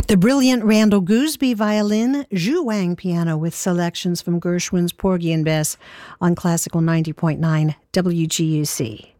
The brilliant Randall Gooseby violin, Zhu Wang piano with selections from Gershwin's Porgy and Bess on Classical 90.9 WGUC.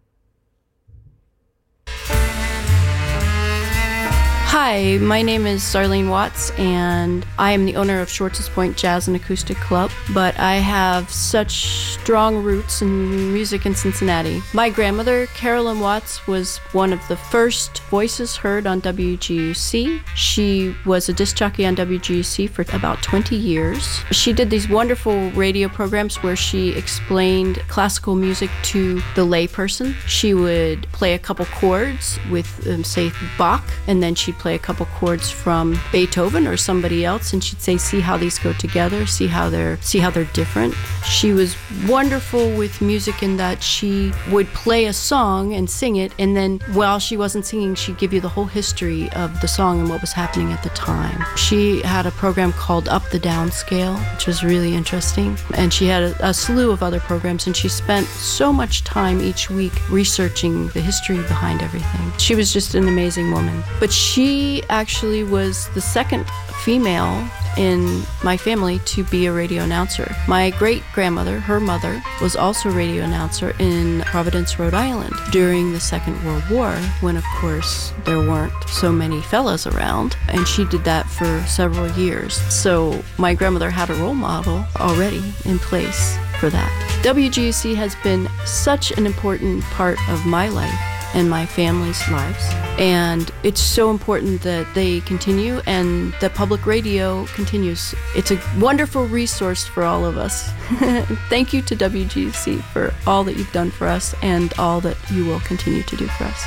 Hi, my name is Darlene Watts, and I am the owner of Schwartz's Point Jazz and Acoustic Club, but I have such strong roots in music in Cincinnati. My grandmother, Carolyn Watts, was one of the first voices heard on WGUC. She was a disc jockey on WGUC for about 20 years. She did these wonderful radio programs where she explained classical music to the layperson. She would play a couple chords with, say, Bach, and then she'd play a couple chords from Beethoven or somebody else, and she'd say, see how these go together, see how they're different. She was wonderful with music in that she would play a song and sing it, and then while she wasn't singing, she'd give you the whole history of the song and what was happening at the time. She had a program called Up the Down Scale, which was really interesting, and she had a slew of other programs, and she spent so much time each week researching the history behind everything. She was just an amazing woman. But she actually was the second female in my family to be a radio announcer. My great-grandmother, her mother, was also a radio announcer in Providence, Rhode Island during the Second World War, when, of course, there weren't so many fellas around, and she did that for several years. So my grandmother had a role model already in place for that. WGUC has been such an important part of my life and my family's lives. And it's so important that they continue and that public radio continues. It's a wonderful resource for all of us. Thank you to WGUC for all that you've done for us and all that you will continue to do for us.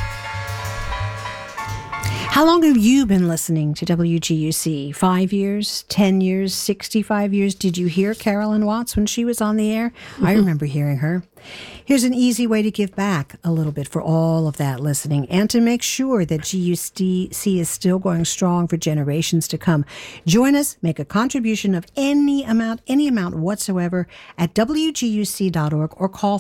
How long have you been listening to WGUC? 5 years, 10 years, 65 years? Did you hear Carolyn Watts when she was on the air? I remember hearing her. Here's an easy way to give back a little bit for all of that listening and to make sure that GUC is still going strong for generations to come. Join us, make a contribution of any amount whatsoever at WGUC.org or call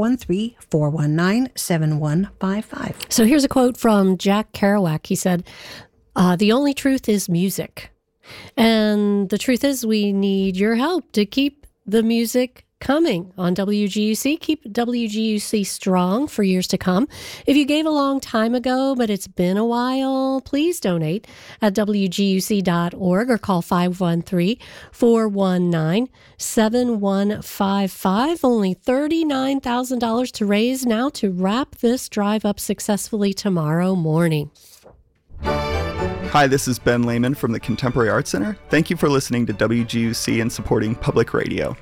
513-419-7155. So here's a quote from Jack Kerouac. He said, the only truth is music. And the truth is we need your help to keep the music coming on WGUC. Keep WGUC strong for years to come. If you gave a long time ago, but it's been a while, please donate at WGUC.org or call 513-419-7155. Only $39,000 to raise now to wrap this drive up successfully tomorrow morning. Hi, this is Ben Lehman from the Contemporary Arts Center. Thank you for listening to WGUC and supporting public radio.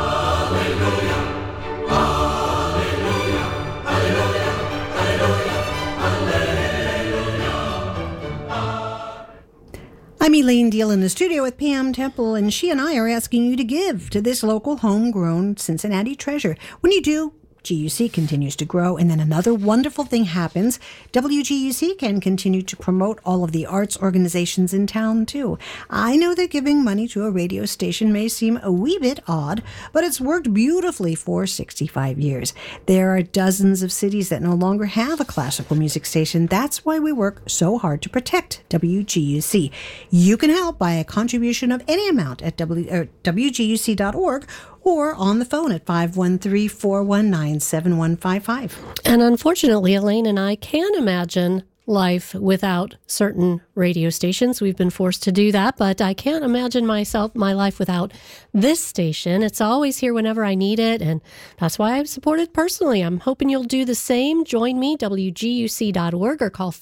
I'm Elaine Deal in the studio with Pam Temple, and she and I are asking you to give to this local homegrown Cincinnati treasure. When you do, GUC continues to grow, and then another wonderful thing happens. WGUC can continue to promote all of the arts organizations in town, too. I know that giving money to a radio station may seem a wee bit odd, but it's worked beautifully for 65 years. There are dozens of cities that no longer have a classical music station. That's why we work so hard to protect WGUC. You can help by a contribution of any amount at WGUC.org or on the phone at 513-419-7155. And unfortunately, Elaine and I can't imagine life without certain radio stations. We've been forced to do that, but I can't imagine my life without this station. It's always here whenever I need it, and that's why I've supported personally. I'm hoping you'll do the same. Join me, WGUC.org, or call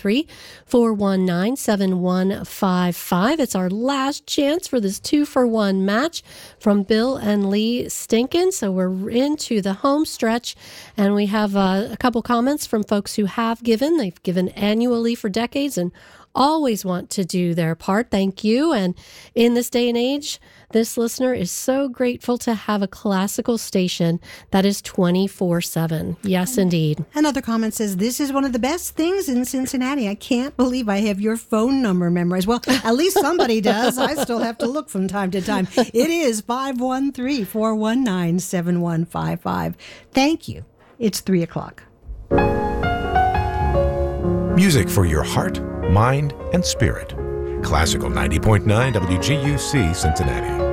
513-419-7155. It's our last chance for this 2-for-1 match from Bill and Lee Stinkin. So we're into the home stretch, and we have a couple comments from folks who have given. They've given annually for decades and always want to do their part. Thank you. And in this day and age, this listener is so grateful to have a classical station that is 24/7. Yes, indeed. Another comment says, this is one of the best things in Cincinnati. I can't believe I have your phone number memorized. Well, at least somebody does. I still have to look from time to time. It is 513-419-7155. Thank you. It's 3 o'clock. Music for your heart, mind, and spirit. Classical 90.9 WGUC Cincinnati.